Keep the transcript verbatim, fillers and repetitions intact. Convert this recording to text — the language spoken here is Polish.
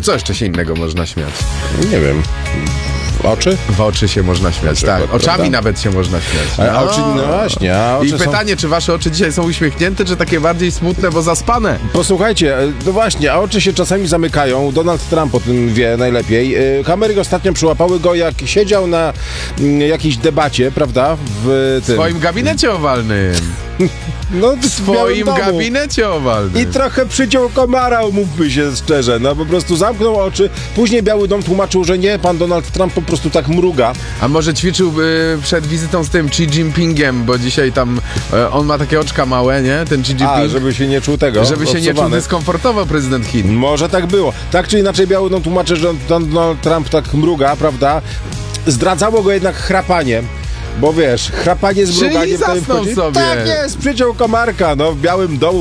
co jeszcze się innego można śmiać? Nie wiem. Oczy? W oczy się można śmiać, przykład, tak. Oczami prawda? nawet się można śmiać. A, no. Oczy, no właśnie. A oczy I są... pytanie, czy wasze oczy dzisiaj są uśmiechnięte, czy takie bardziej smutne, bo zaspane? Posłuchajcie, no właśnie, a oczy się czasami zamykają. Donald Trump o tym wie najlepiej. Kamery ostatnio przyłapały go, jak siedział na mm, jakiejś debacie, prawda? W tym... W swoim gabinecie owalnym. No, W swoim domu. gabinecie owalnym. I trochę przyciął komara, umówmy się szczerze. No po prostu zamknął oczy. Później Biały Dom tłumaczył, że nie, pan Donald Trump po prostu tak mruga. A może ćwiczył y, przed wizytą z tym Xi Jinpingiem, bo dzisiaj tam y, on ma takie oczka małe, nie? Ten Xi Jinping. A, żeby się nie czuł tego. Żeby się nie czuł obcowany. dyskomfortowo prezydent Chin. Może tak było. Tak czy inaczej Biały Dom tłumaczy, że Donald Trump tak mruga, prawda? Zdradzało go jednak chrapanie. Bo wiesz, chrapanie z Czyli mruganiem... to zasnął wchodzi- sobie. Tak jest, przyciął komarka, no w Białym Domu